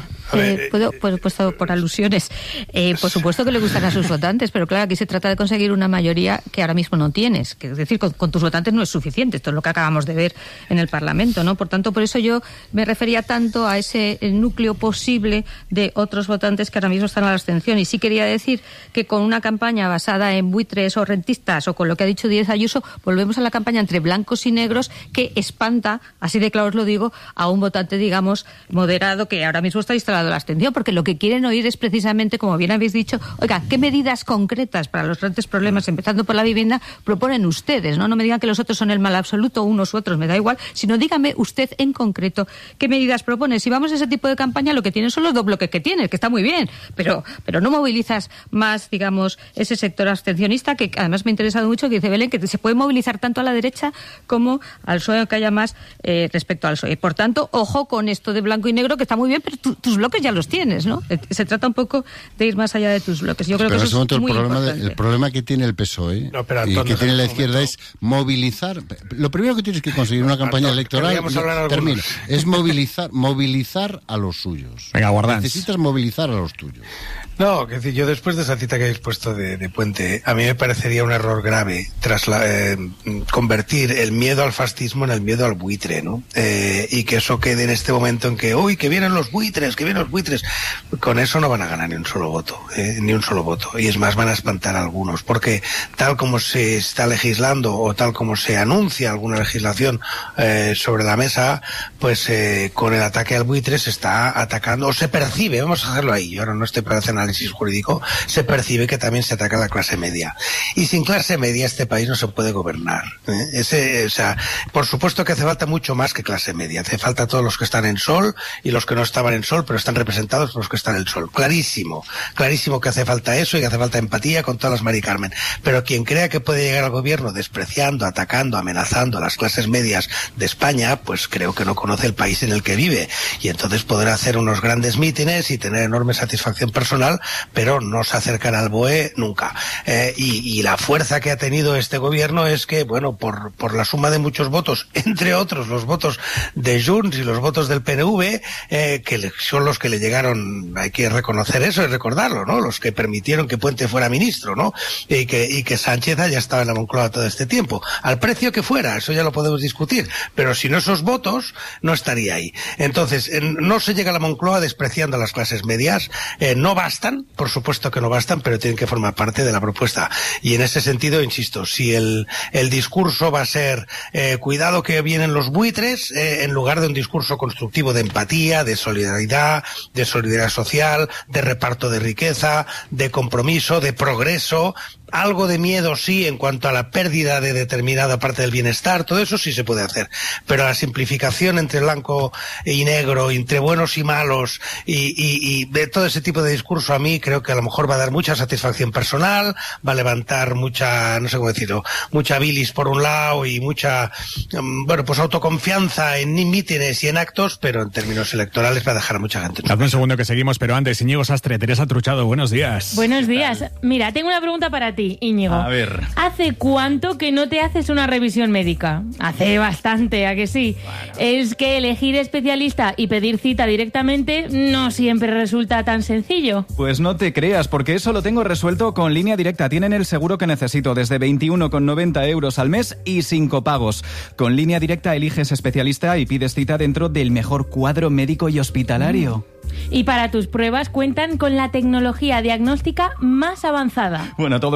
Eh, puedo, pues, puesto por alusiones, eh, por supuesto que le gustan a sus votantes, pero claro, aquí se trata de conseguir una mayoría que ahora mismo no tienes, que es decir, con, con tus votantes no es suficiente, esto es lo que acabamos de ver en el Parlamento, ¿no? Por tanto, por eso yo me refería tanto a ese núcleo posible de otros votantes que ahora mismo están a la abstención, y sí quería decir que con una campaña basada en buitres o rentistas, o con lo que ha dicho Díaz Ayuso, volvemos a la campaña entre blancos y negros, que espanta, así de claro os lo digo, a un votante, digamos, moderado, que ahora mismo está instalado la abstención, porque lo que quieren oír es precisamente, como bien habéis dicho, oiga, ¿qué medidas concretas para los grandes problemas, empezando por la vivienda, proponen ustedes? No, no me digan que los otros son el mal absoluto, unos u otros, me da igual, sino dígame usted en concreto qué medidas propone. Si vamos a ese tipo de campaña, lo que tienen son los dos bloques que tienes, que está muy bien, pero, pero no movilizas más, digamos, ese sector abstencionista, que además me ha interesado mucho, que dice Belén, que se puede movilizar tanto a la derecha como al P S O E, que haya más eh, respecto al P S O E. Por tanto, ojo con esto de blanco y negro, que está muy bien, pero tu, tus bloques ya los tienes, ¿no? Se trata un poco de ir más allá de tus bloques. Yo creo pero que eso momento, es muy el problema importante. De, el problema que tiene el P S O E no, pero, Antonio, y que tiene la izquierda momento... es movilizar. Lo primero que tienes que conseguir en una campaña Antonio, electoral, termino, es movilizar, movilizar a los suyos. Venga, Guardans. Necesitas movilizar a los tuyos. No, es decir, yo después de esa cita que habéis puesto de, de Puente, a mí me parecería un error grave tras la, eh, convertir el miedo al fascismo en el miedo al buitre, ¿no? Eh, y que eso quede en este momento en que, uy, que vienen los buitres, que vienen los buitres. Con eso no van a ganar ni un solo voto, eh, ni un solo voto. Y es más, van a espantar a algunos, porque tal como se está legislando o tal como se anuncia alguna legislación eh, sobre la mesa, pues eh, con el ataque al buitre se está atacando, o se percibe, vamos a hacerlo ahí, yo ahora no estoy para hacer análisis jurídico, se percibe que también se ataca a la clase media. Y sin clase media este país no se puede gobernar. ¿eh? Ese, o sea, por supuesto que hace falta mucho más que clase media. Hace falta todos los que están en Sol y los que no estaban en Sol, pero están representados por los que están en el Sol. Clarísimo. Clarísimo que hace falta eso y que hace falta empatía con todas las Mari Carmen. Pero quien crea que puede llegar al gobierno despreciando, atacando, amenazando a las clases medias de España, pues creo que no conoce el país en el que vive. Y entonces podrá hacer unos grandes mítines y tener enorme satisfacción personal, pero no se acercan al B O E nunca. Eh, y, y la fuerza que ha tenido este gobierno es que, bueno, por, por la suma de muchos votos, entre otros los votos de Junts y los votos del P N V, eh, que le, son los que le llegaron, hay que reconocer eso y recordarlo, ¿no? Los que permitieron que Puente fuera ministro, ¿no? Y que, y que Sánchez haya estado en la Moncloa todo este tiempo. Al precio que fuera, eso ya lo podemos discutir, pero sin esos votos no estaría ahí. Entonces, no se llega a la Moncloa despreciando a las clases medias, eh, no basta por supuesto que no bastan, pero tienen que formar parte de la propuesta. Y en ese sentido, insisto, si el, el discurso va a ser eh, cuidado que vienen los buitres, eh, en lugar de un discurso constructivo de empatía, de solidaridad, de solidaridad social, de reparto de riqueza, de compromiso, de progreso, algo de miedo sí en cuanto a la pérdida de determinada parte del bienestar, todo eso sí se puede hacer, pero la simplificación entre blanco y negro, entre buenos y malos y, y, y de todo ese tipo de discurso, a mí creo que a lo mejor va a dar mucha satisfacción personal, va a levantar mucha, no sé cómo decirlo, mucha bilis por un lado y mucha, um, bueno, pues autoconfianza en mítines y en actos, pero en términos electorales va a dejar a mucha gente. Dame un segundo que seguimos, pero antes, Íñigo Sastre, Teresa Truchado, buenos días. Buenos días. Mira, tengo una pregunta para ti, Íñigo. A ver. ¿Hace cuánto que no te haces una revisión médica? Hace bastante, ¿a que sí? Bueno. Es que elegir especialista y pedir cita directamente no siempre resulta tan sencillo. Pues no te creas, porque eso lo tengo resuelto con Línea Directa. Tienen el seguro que necesito desde veintiuno con noventa euros al mes y sin copagos. Con Línea Directa eliges especialista y pides cita dentro del mejor cuadro médico y hospitalario. Y para tus pruebas cuentan con la tecnología diagnóstica más avanzada. Bueno, todo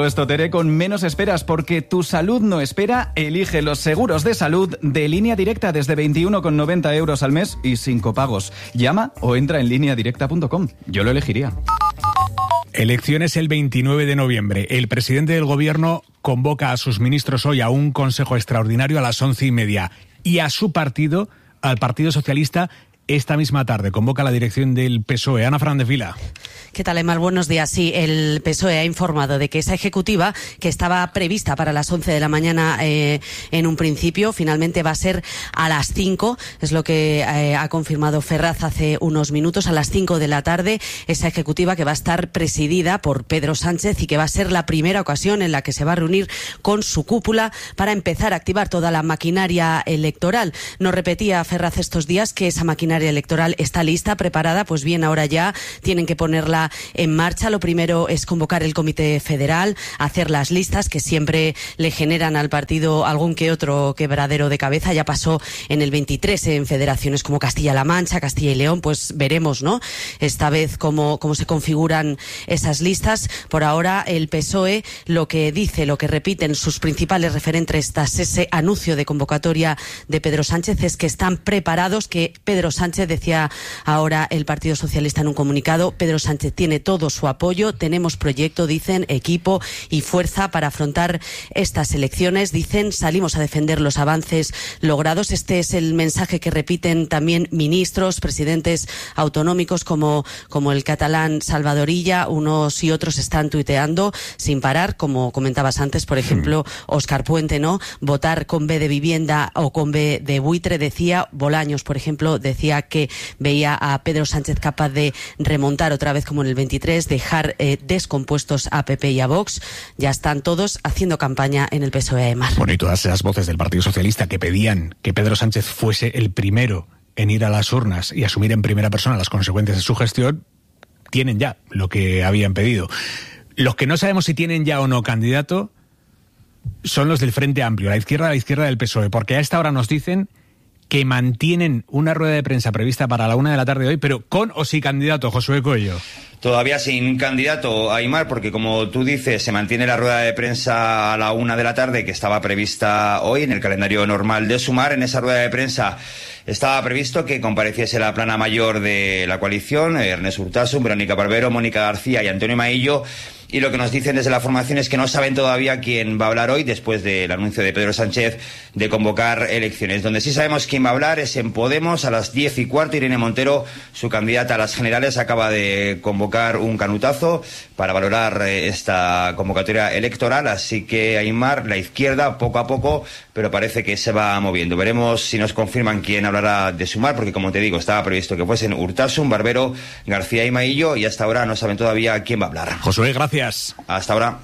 supuesto, Tere, con menos esperas, porque tu salud no espera. Elige los seguros de salud de Línea Directa desde veintiuno con noventa euros al mes y sin copagos. Llama o entra en línea directa punto com. Yo lo elegiría. Elecciones el veintinueve de noviembre. El presidente del gobierno convoca a sus ministros hoy a un consejo extraordinario a las once y media. Y a su partido, al Partido Socialista, esta misma tarde convoca la dirección del P S O E. Ana Fernández Vila. ¿Qué tal, Emma? Buenos días. Sí, el P S O E ha informado de que esa ejecutiva, que estaba prevista para las once de la mañana eh, en un principio, finalmente va a ser a las cinco. Es lo que eh, ha confirmado Ferraz hace unos minutos. A las cinco de la tarde, esa ejecutiva que va a estar presidida por Pedro Sánchez y que va a ser la primera ocasión en la que se va a reunir con su cúpula para empezar a activar toda la maquinaria electoral. Nos repetía Ferraz estos días que esa maquinaria electoral está lista, preparada. Pues bien, ahora ya tienen que ponerla en marcha. Lo primero es convocar el Comité Federal, hacer las listas que siempre le generan al partido algún que otro quebradero de cabeza. Ya pasó en el veintitrés en federaciones como Castilla-La Mancha, Castilla y León. Pues veremos, ¿no?, esta vez cómo, cómo se configuran esas listas. Por ahora el P S O E lo que dice, lo que repiten sus principales referentes tras ese anuncio de convocatoria de Pedro Sánchez es que están preparados, que Pedro Sánchez, decía ahora el Partido Socialista en un comunicado, Pedro Sánchez tiene todo su apoyo, tenemos proyecto, dicen, equipo y fuerza para afrontar estas elecciones. Dicen, salimos a defender los avances logrados. Este es el mensaje que repiten también ministros, presidentes autonómicos como, como el catalán Salvador Illa. Unos y otros están tuiteando sin parar, como comentabas antes, por ejemplo, Óscar Puente, ¿no? Votar con B de vivienda o con B de buitre, decía. Bolaños, por ejemplo, decía que veía a Pedro Sánchez capaz de remontar otra vez como en el veintitrés, dejar eh, descompuestos a P P y a Vox. Ya están todos haciendo campaña en el P S O E, Aymar. Bueno, y todas esas voces del Partido Socialista que pedían que Pedro Sánchez fuese el primero en ir a las urnas y asumir en primera persona las consecuencias de su gestión, tienen ya lo que habían pedido. Los que no sabemos si tienen ya o no candidato son los del Frente Amplio, la izquierda, la izquierda del P S O E, porque a esta hora nos dicen que mantienen una rueda de prensa prevista para la una de la tarde de hoy, pero con o sin candidato, Josué Coello. Todavía sin candidato, Aymar, porque como tú dices, se mantiene la rueda de prensa a la una de la tarde que estaba prevista hoy en el calendario normal de Sumar. En esa rueda de prensa estaba previsto que compareciese la plana mayor de la coalición, Ernest Urtasun, Verónica Barbero, Mónica García y Antonio Maillo. Y lo que nos dicen desde la formación es que no saben todavía quién va a hablar hoy después del anuncio de Pedro Sánchez de convocar elecciones. Donde sí sabemos quién va a hablar es en Podemos. A las diez y cuarto, Irene Montero, su candidata a las generales, acaba de convocar un canutazo para valorar esta convocatoria electoral. Así que, Aymar, la izquierda, poco a poco, pero parece que se va moviendo. Veremos si nos confirman quién hablará de Sumar, porque, como te digo, estaba previsto que fuesen Urtasun, Barbero, García y Maillo, y hasta ahora no saben todavía quién va a hablar. Josué, gracias. Hasta ahora.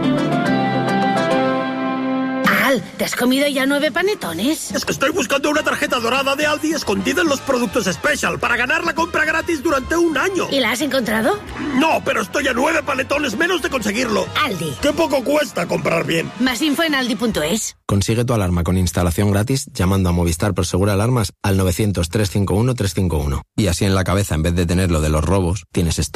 Al, ¿te has comido ya nueve panetones? Es que estoy buscando una tarjeta dorada de Aldi escondida en los productos Special para ganar la compra gratis durante un año. ¿Y la has encontrado? No, pero estoy a nueve panetones menos de conseguirlo. Aldi. ¡Qué poco cuesta comprar bien! Más info en aldi punto es. Consigue tu alarma con instalación gratis llamando a Movistar Prosegur Alarmas al novecientos, trescientos cincuenta y uno, trescientos cincuenta y uno. Y así en la cabeza, en vez de tener lo de los robos, tienes esto.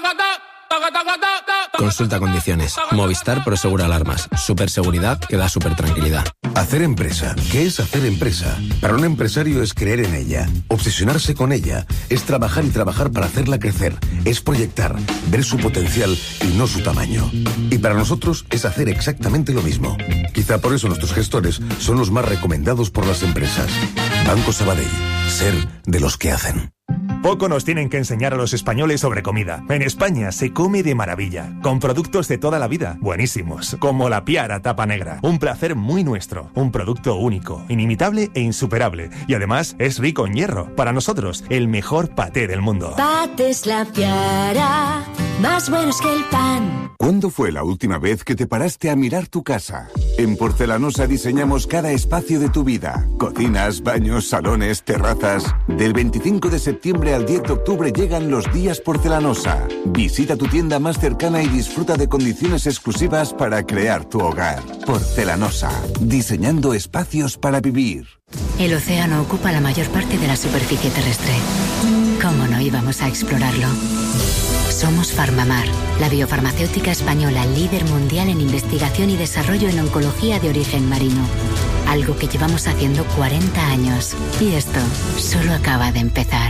Consulta condiciones. Movistar Prosegur Alarmas. Superseguridad que da super tranquilidad. Hacer empresa. ¿Qué es hacer empresa? Para un empresario es creer en ella, obsesionarse con ella, es trabajar y trabajar para hacerla crecer, es proyectar, ver su potencial y no su tamaño. Y para nosotros es hacer exactamente lo mismo. Quizá por eso nuestros gestores son los más recomendados por las empresas. Banco Sabadell. Ser de los que hacen. Poco nos tienen que enseñar a los españoles sobre comida. En España se come de maravilla, con productos de toda la vida, buenísimos, como la Piara Tapa Negra. Un placer muy nuestro, un producto único, inimitable e insuperable. Y además es rico en hierro. Para nosotros, el mejor paté del mundo. Patés La Piara, más buenos que el pan. ¿Cuándo fue la última vez que te paraste a mirar tu casa? En Porcelanosa diseñamos cada espacio de tu vida. Cocinas, baños, salones, terrazas. Del veinticinco de septiembre al diez de octubre llegan los días Porcelanosa. Visita tu tienda más cercana y disfruta de condiciones exclusivas para crear tu hogar. Porcelanosa, diseñando espacios para vivir. El océano ocupa la mayor parte de la superficie terrestre. ¿Cómo no íbamos a explorarlo? Somos Farmamar, la biofarmacéutica española líder mundial en investigación y desarrollo en oncología de origen marino. Algo que llevamos haciendo cuarenta años. Y esto solo acaba de empezar.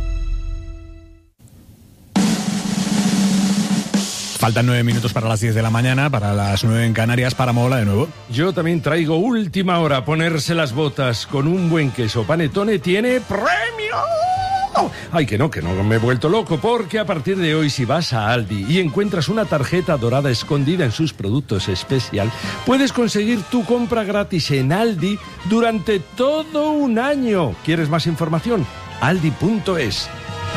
Faltan nueve minutos para las diez de la mañana, para las nueve en Canarias, para Mola de nuevo. Yo también traigo última hora. Ponerse las botas con un buen queso Panettone tiene premio. Ay, que no, que no me he vuelto loco, porque a partir de hoy, si vas a Aldi y encuentras una tarjeta dorada escondida en sus productos especial, puedes conseguir tu compra gratis en Aldi durante todo un año. ¿Quieres más información? aldi punto es.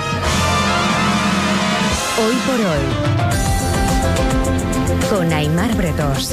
Hoy por hoy, con Aimar Bretos.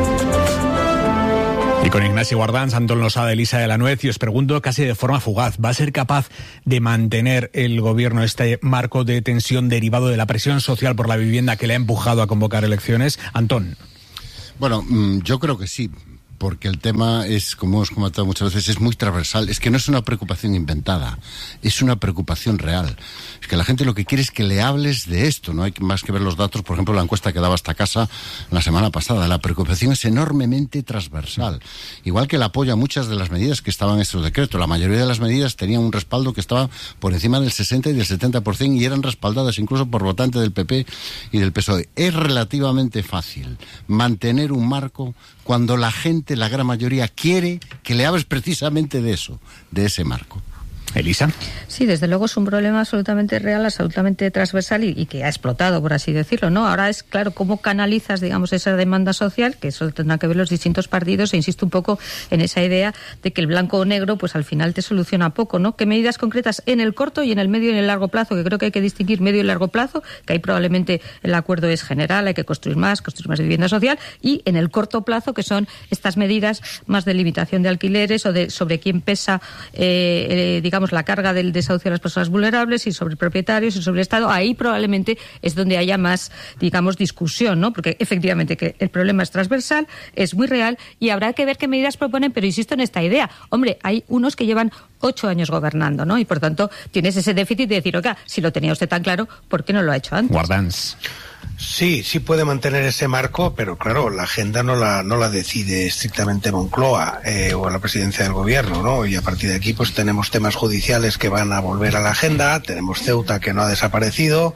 Y con Ignacio Guardans, Antón Losada, Elisa de la Nuez, y os pregunto casi de forma fugaz, ¿va a ser capaz de mantener el gobierno este marco de tensión derivado de la presión social por la vivienda que le ha empujado a convocar elecciones? Antón. Bueno, yo creo que sí. Porque el tema es, como hemos comentado muchas veces, es muy transversal. Es que no es una preocupación inventada, es una preocupación real. Es que la gente lo que quiere es que le hables de esto. No hay más que ver los datos, por ejemplo, la encuesta que daba esta casa la semana pasada. La preocupación es enormemente transversal. Igual que el apoyo a muchas de las medidas que estaban en estos decretos. La mayoría de las medidas tenían un respaldo que estaba por encima del sesenta y del setenta por ciento y eran respaldadas incluso por votantes del P P y del P S O E. Es relativamente fácil mantener un marco cuando la gente, la gran mayoría, quiere que le hables precisamente de eso, de ese marco. Elisa. Sí, desde luego es un problema absolutamente real, absolutamente transversal y, y que ha explotado, por así decirlo, ¿no? Ahora es, claro, cómo canalizas, digamos, esa demanda social, que eso tendrán que ver los distintos partidos, e insisto un poco en esa idea de que el blanco o negro, pues al final te soluciona poco, ¿no? ¿Qué medidas concretas en el corto y en el medio y en el largo plazo? Que creo que hay que distinguir medio y largo plazo, que ahí probablemente el acuerdo es general, hay que construir más, construir más vivienda social, y en el corto plazo, que son estas medidas más de limitación de alquileres o de sobre quién pesa, eh, eh, digamos, la carga del desahucio de las personas vulnerables y sobre propietarios y sobre el Estado. Ahí probablemente es donde haya más, digamos, discusión, ¿no? Porque efectivamente que el problema es transversal, es muy real y habrá que ver qué medidas proponen, pero insisto en esta idea. Hombre, hay unos que llevan ocho años gobernando, ¿no? Y por tanto tienes ese déficit de decir, oiga, si lo tenía usted tan claro, ¿por qué no lo ha hecho antes? Guardans. Sí, sí puede mantener ese marco, pero claro, la agenda no la no la decide estrictamente Moncloa eh, o la presidencia del gobierno, ¿no? Y a partir de aquí pues tenemos temas judiciales que van a volver a la agenda, tenemos Ceuta que no ha desaparecido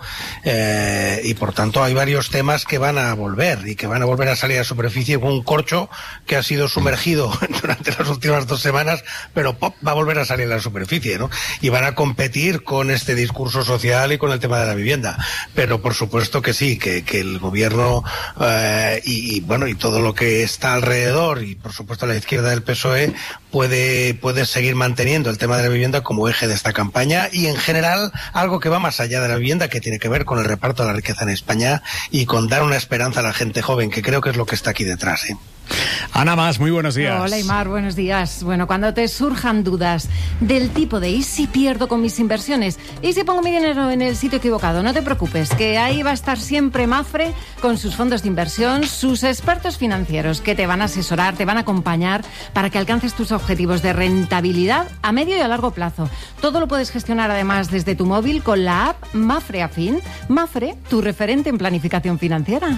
eh, y por tanto hay varios temas que van a volver y que van a volver a salir a superficie con un corcho que ha sido sumergido durante las últimas dos semanas, pero pop, va a volver a salir a la superficie, ¿no? Y van a competir con este discurso social y con el tema de la vivienda, pero por supuesto que sí, que, que el gobierno eh, y, y bueno y todo lo que está alrededor y por supuesto la izquierda del P S O E puede puede seguir manteniendo el tema de la vivienda como eje de esta campaña y en general algo que va más allá de la vivienda, que tiene que ver con el reparto de la riqueza en España y con dar una esperanza a la gente joven, que creo que es lo que está aquí detrás, ¿eh? Ana Mas, muy buenos días. Hola, Aimar, buenos días. Bueno, cuando te surjan dudas del tipo de ¿y si pierdo con mis inversiones? ¿Y si pongo mi dinero en el sitio equivocado? No te preocupes, que ahí va a estar siempre Mapfre con sus fondos de inversión, sus expertos financieros que te van a asesorar, te van a acompañar para que alcances tus objetivos de rentabilidad a medio y a largo plazo. Todo lo puedes gestionar además desde tu móvil con la app Mapfre Afin. Mapfre, tu referente en planificación financiera.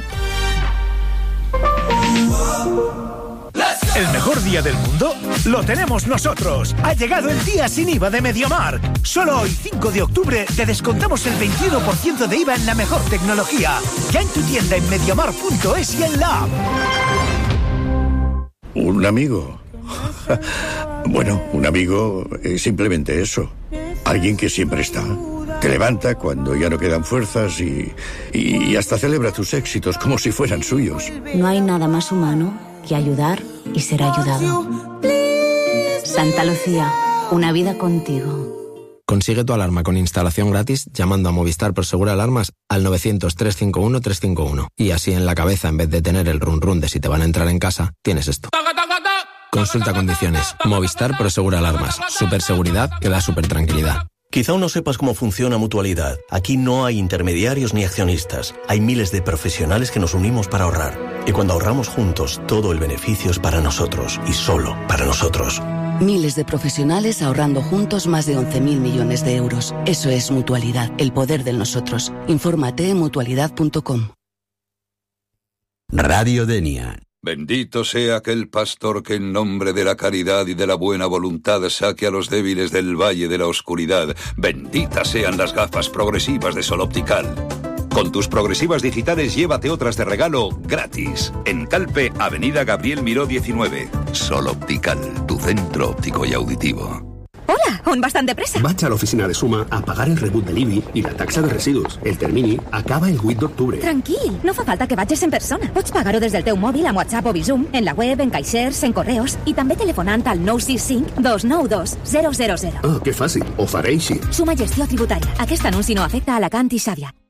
El mejor día del mundo lo tenemos nosotros. Ha llegado el día sin I V A de MediaMarkt. Solo hoy, cinco de octubre, te descontamos el veintiuno por ciento de I V A en la mejor tecnología. Ya en tu tienda en mediamarkt punto es y en la app. Un amigo. Bueno, un amigo es simplemente eso. Alguien que siempre está. Te levanta cuando ya no quedan fuerzas y, y hasta celebra tus éxitos como si fueran suyos. No hay nada más humano que ayudar y ser ayudado. Santa Lucía, una vida contigo. Consigue tu alarma con instalación gratis llamando a Movistar Prosegur Alarmas al novecientos, trescientos cincuenta y uno, trescientos cincuenta y uno. Y así en la cabeza, en vez de tener el run run de si te van a entrar en casa, tienes esto. Consulta condiciones. Movistar Prosegur Alarmas. Superseguridad que da super tranquilidad. Quizá aún no sepas cómo funciona Mutualidad. Aquí no hay intermediarios ni accionistas. Hay miles de profesionales que nos unimos para ahorrar. Y cuando ahorramos juntos, todo el beneficio es para nosotros y solo para nosotros. Miles de profesionales ahorrando juntos más de once mil millones de euros. Eso es Mutualidad, el poder de nosotros. Infórmate en mutualidad punto com. Radio Denia. Bendito sea aquel pastor que en nombre de la caridad y de la buena voluntad saque a los débiles del valle de la oscuridad. Benditas sean las gafas progresivas de Sol Optical. Con tus progresivas digitales llévate otras de regalo gratis. En Calpe, Avenida Gabriel Miró diecinueve. Sol Optical, tu centro óptico y auditivo. Hola, on bastant de pressa. Vaig a l'oficina de Suma a pagar el rebut de l'I B I i la taxa de residus. El termini acaba el vuit d'octubre. Tranquil, no fa falta que vagis en persona. Pots pagar-ho des del teu mòbil amb WhatsApp o Bizum, en la web, en caixers, en correus i també telefonant al nou sis cinc dos nou dos zero zero zero. Ah, que fàcil. Ho faré així. Suma Gestió Tributària. Aquest anunci no afecta a Alacant i Xàbia.